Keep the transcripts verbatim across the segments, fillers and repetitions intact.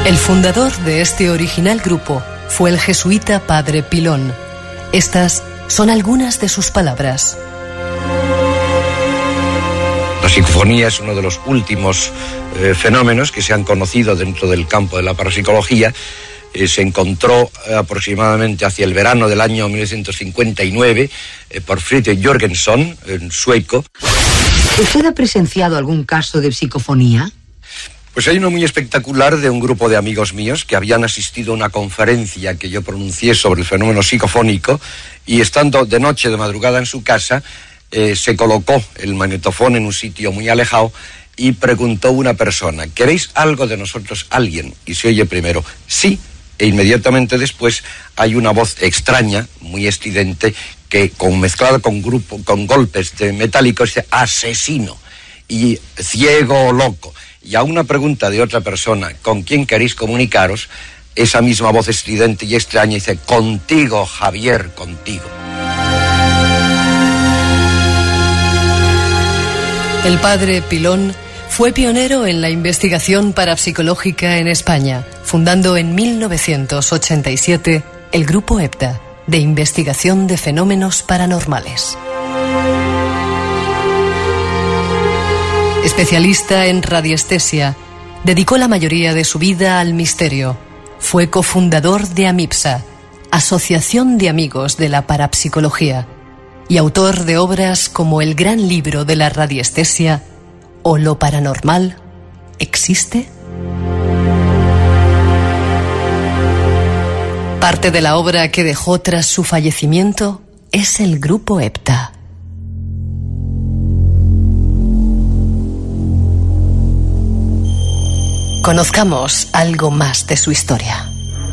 El fundador de este original grupo fue el jesuita Padre Pilón. Estas son algunas de sus palabras. La psicofonía es uno de los últimos eh, fenómenos que se han conocido dentro del campo de la parapsicología. Eh, se encontró eh, aproximadamente hacia el verano del año mil novecientos cincuenta y nueve eh, por Fritz Jorgenson, en sueco. ¿Usted ha presenciado algún caso de psicofonía? Pues hay uno muy espectacular de un grupo de amigos míos que habían asistido a una conferencia que yo pronuncié sobre el fenómeno psicofónico, y estando de noche, de madrugada en su casa, eh, se colocó el magnetofón en un sitio muy alejado y preguntó una persona: ¿queréis algo de nosotros, alguien? Y se oye primero sí, e inmediatamente después hay una voz extraña, muy estridente, que con, mezclada con, grupo, con golpes de metálicos dice asesino, y ciego o loco. Y a una pregunta de otra persona, ¿con quién queréis comunicaros?, esa misma voz estridente y extraña dice: contigo, Javier, contigo. El Padre Pilón fue pionero en la investigación parapsicológica en España, fundando en mil novecientos ochenta y siete el Grupo EPTA, de investigación de fenómenos paranormales. Especialista en radiestesia, dedicó la mayoría de su vida al misterio. Fue cofundador de AMIPSA, Asociación de Amigos de la Parapsicología, y autor de obras como El Gran Libro de la Radiestesia o Lo Paranormal ¿existe? Parte de la obra que dejó tras su fallecimiento es el Grupo EPTA. Conozcamos algo más de su historia.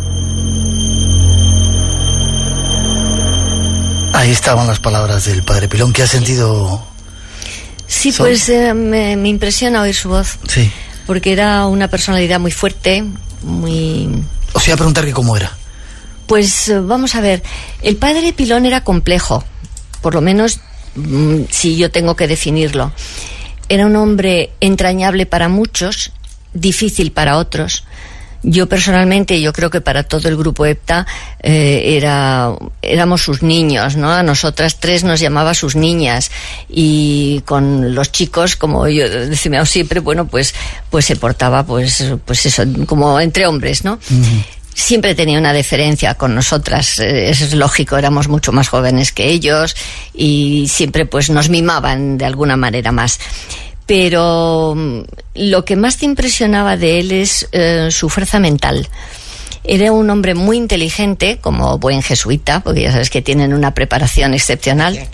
Ahí estaban las palabras del Padre Pilón. ¿Qué ha sentido? Sí, Sol? pues eh, me, me impresiona oír su voz. Sí. Porque era una personalidad muy fuerte, muy... Os iba a preguntar que cómo era. Pues eh, vamos a ver, el Padre Pilón era complejo, por lo menos mm, si yo tengo que definirlo. Era un hombre entrañable para muchos, difícil para otros. Yo personalmente, yo creo que para todo el grupo EPTA eh, era, éramos sus niños, ¿no? A nosotras tres nos llamaba sus niñas, y con los chicos, como yo decía siempre, bueno, pues, pues se portaba, pues, pues eso, como entre hombres, ¿no? Uh-huh. Siempre tenía una deferencia con nosotras, eh, eso es lógico, éramos mucho más jóvenes que ellos, y siempre pues nos mimaban de alguna manera más. Pero lo que más te impresionaba de él es eh, su fuerza mental. Era un hombre muy inteligente, como buen jesuita, porque ya sabes que tienen una preparación excepcional.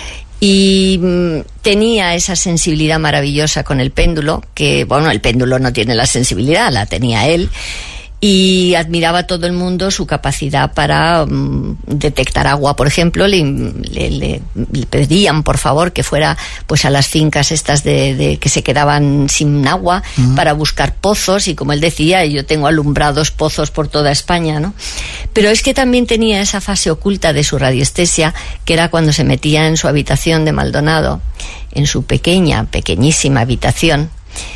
Y mm, tenía esa sensibilidad maravillosa con el péndulo, que, bueno, el péndulo no tiene la sensibilidad, la tenía él. Y admiraba a todo el mundo su capacidad para um, detectar agua, por ejemplo. Le, le, le, le pedían, por favor, que fuera pues a las fincas estas de, de que se quedaban sin agua, uh-huh, para buscar pozos, y como él decía, yo tengo alumbrados pozos por toda España, ¿no? Pero es que también tenía esa fase oculta de su radiestesia, que era cuando se metía en su habitación de Maldonado, en su pequeña, pequeñísima habitación.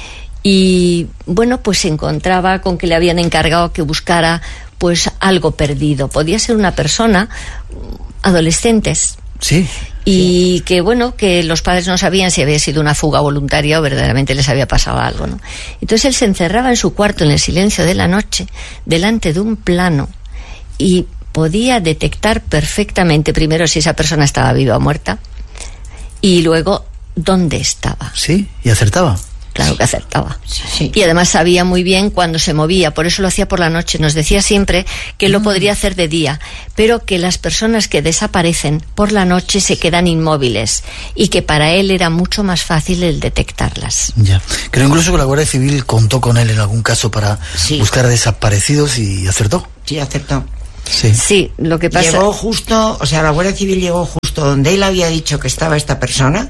Y bueno, pues se encontraba con que le habían encargado que buscara pues algo perdido. Podía ser una persona, adolescentes. Sí. Y que bueno, que los padres no sabían si había sido una fuga voluntaria o verdaderamente les había pasado algo, ¿no? Entonces él se encerraba en su cuarto en el silencio de la noche, delante de un plano, y podía detectar perfectamente, primero, si esa persona estaba viva o muerta, y luego dónde estaba. Sí, y acertaba. Claro que acertaba. Sí. Y además sabía muy bien cuándo se movía, por eso lo hacía por la noche. Nos decía siempre que lo podría hacer de día, pero que las personas que desaparecen por la noche se quedan inmóviles, y que para él era mucho más fácil el detectarlas. Ya. Creo incluso que la Guardia Civil contó con él en algún caso para sí. buscar desaparecidos, y acertó. Sí, acertó. Sí. Sí, lo que pasa... Llegó justo, o sea, la Guardia Civil llegó justo donde él había dicho que estaba esta persona.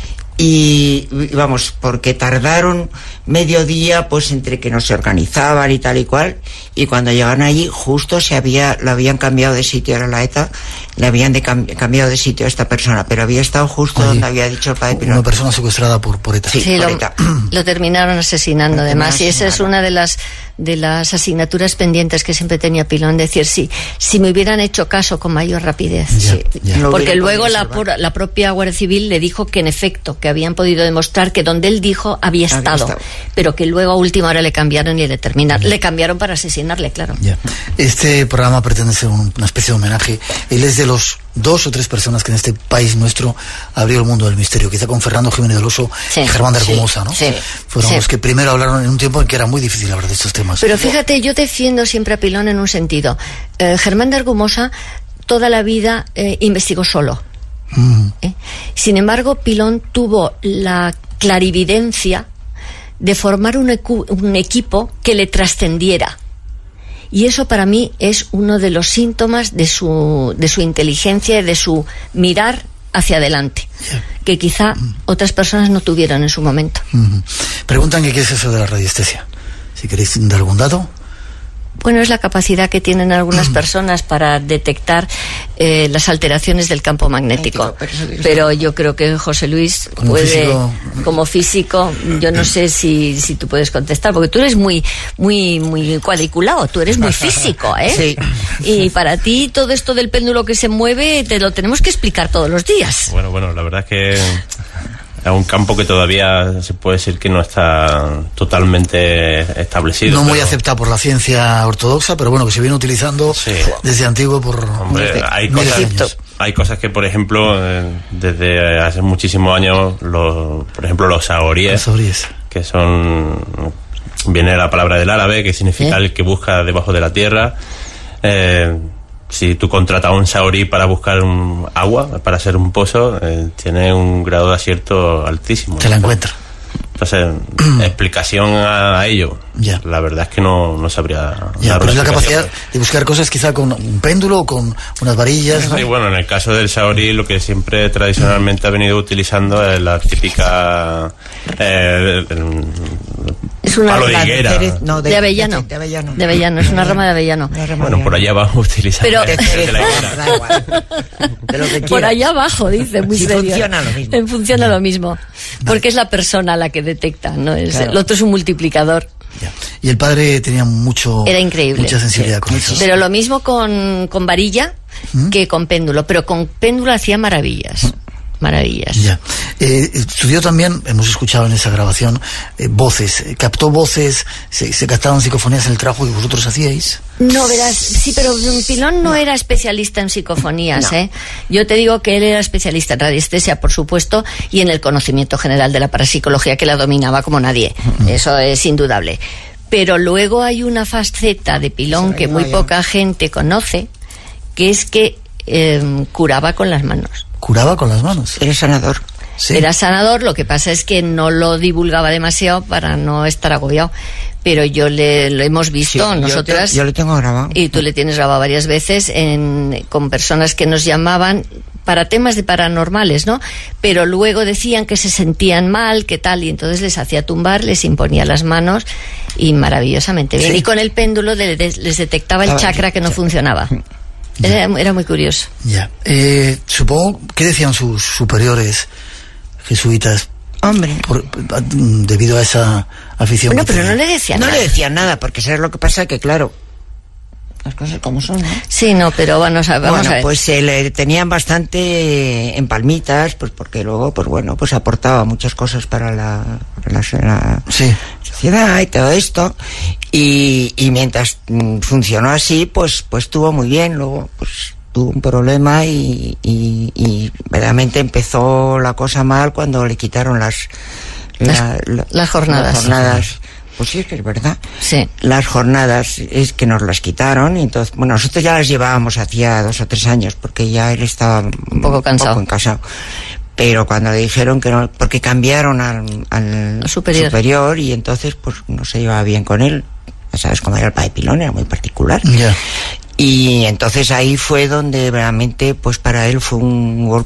Y vamos, porque tardaron medio día pues entre que no se organizaban y tal y cual, y cuando llegaron allí justo se había, lo habían cambiado de sitio, era la ETA, le habían de cam- cambiado de sitio a esta persona, pero había estado justo allí, donde había dicho el Padre Pilón. Una persona secuestrada por, por ETA. Sí, sí, por lo, ETA. Lo terminaron asesinando, lo además, terminaron y esa es una de las de las asignaturas pendientes que siempre tenía Pilón, decir, sí, si me hubieran hecho caso con mayor rapidez. Ya, Sí. ya. Porque luego la, la propia Guardia Civil le dijo que en efecto, que habían podido demostrar que donde él dijo había, había estado, estado, pero que luego a última hora le cambiaron y le terminaron, le cambiaron para asesinarle, claro. Ya. Este programa pretende ser un, una especie de homenaje. Él es de los dos o tres personas que en este país nuestro abrió el mundo del misterio, quizá con Fernando Jiménez del Oso sí, y Germán de Argumosa, sí, ¿no? Sí, fueron sí. los que primero hablaron en un tiempo en que era muy difícil hablar de estos temas. Pero fíjate, yo defiendo siempre a Pilón en un sentido. Eh, Germán de Argumosa toda la vida eh, investigó solo. Mm. ¿Eh? Sin embargo, Pilón tuvo la clarividencia de formar un, ecu un equipo que le trascendiera. Y eso para mí es uno de los síntomas de su, de su inteligencia y de su mirar hacia adelante, yeah. que quizá mm. otras personas no tuvieron en su momento. Mm. Preguntan que qué es eso de la radiestesia. Si queréis dar algún dato. Bueno, es la capacidad que tienen algunas personas para detectar eh, las alteraciones del campo magnético. Pero yo creo que José Luis como puede, físico... como físico, yo no sé si, si tú puedes contestar, porque tú eres muy, muy, muy cuadriculado, tú eres muy físico, ¿eh? Sí. Y para ti todo esto del péndulo que se mueve te lo tenemos que explicar todos los días. Bueno, bueno, la verdad es que es un campo que todavía se puede decir que no está totalmente establecido. No muy pero... aceptado por la ciencia ortodoxa, pero bueno, que se viene utilizando sí. desde antiguo por... Hombre, desde, hay, cosas, hay cosas que, por ejemplo, eh, desde hace muchísimos años, los, por ejemplo, los saoríes, que son... Viene la palabra del árabe, que significa ¿Eh? el que busca debajo de la tierra. Eh, Si tú contratas a un saorí para buscar un agua, para hacer un pozo, eh, tiene un grado de acierto altísimo. Te la encuentra. Entonces, explicación a, a ello, yeah. la verdad es que no, no sabría yeah, dar pero es la capacidad de buscar cosas quizá con un péndulo o con unas varillas, ¿no? Sí, bueno, en el caso del saorí, lo que siempre tradicionalmente ha venido utilizando es la típica... Eh, es una palo de higuera. De, no, de, de, avellano. De, de avellano. De avellano, es una rama de avellano. Bueno, por allá abajo utilizando pero, de, de la higuera. De lo que por allá abajo, dice, muy sí, serio. Funciona lo mismo. Funciona lo mismo. Porque es la persona la que detecta, ¿no? Es, claro. El otro es un multiplicador. Ya. Y el padre tenía mucho... Era increíble. Mucha sensibilidad sí. con eso. Pero lo mismo con, con varilla ¿Mm? que con péndulo. Pero con péndulo hacía maravillas. ¿Mm? Maravillas. Ya. Eh, estudió también, hemos escuchado en esa grabación, eh, voces. Eh, ¿Captó voces? Se, ¿Se captaban psicofonías en el trabajo que vosotros hacíais? No, verás, sí, pero Pilón no, no era especialista en psicofonías, no. ¿eh? Yo te digo que él era especialista en radiestesia, por supuesto, y en el conocimiento general de la parapsicología, que la dominaba como nadie. Uh-huh. Eso es indudable. Pero luego hay una faceta de Pilón que muy poca gente conoce, que es que eh, curaba con las manos. Curaba con las manos. Era sanador. Sí. Era sanador, lo que pasa es que no lo divulgaba demasiado para no estar agobiado. Pero yo le lo hemos visto, sí, nosotras. Yo, te, yo le tengo grabado. Y tú le tienes grabado varias veces en, con personas que nos llamaban para temas de paranormales, ¿no? Pero luego decían que se sentían mal, que tal, y entonces les hacía tumbar, les imponía las manos y maravillosamente bien. Sí. Y con el péndulo de, de, les detectaba el ah, chakra que no ya. funcionaba. Era, era muy curioso. Ya. Eh, supongo, ¿qué decían sus superiores jesuitas? Hombre. Por, debido a esa afición. Bueno, pero no le decían no nada. No le decían nada, porque ¿sabes lo que pasa? Que claro, las cosas como son, ¿no? Sí, no, pero vamos a, vamos bueno, a ver. pues eh, le tenían bastante en palmitas, pues porque luego, pues bueno, pues aportaba muchas cosas para la, para la, la sí. sociedad y todo esto. Y, y mientras mm, funcionó así, pues, pues estuvo muy bien. Luego, pues tuvo un problema y, y, y verdaderamente empezó la cosa mal cuando le quitaron las las, la, la, las jornadas. Las jornadas. Pues sí, es que es verdad. Sí. Las jornadas es que nos las quitaron y entonces, bueno, nosotros ya las llevábamos hacía dos o tres años porque ya él estaba un poco cansado. Un poco cansado. Pero cuando le dijeron que no, porque cambiaron al, al superior. superior y entonces pues no se llevaba bien con él. Ya sabes cómo era el padre Pilón, era muy particular. Yeah. Y entonces ahí fue donde realmente pues para él fue un golpe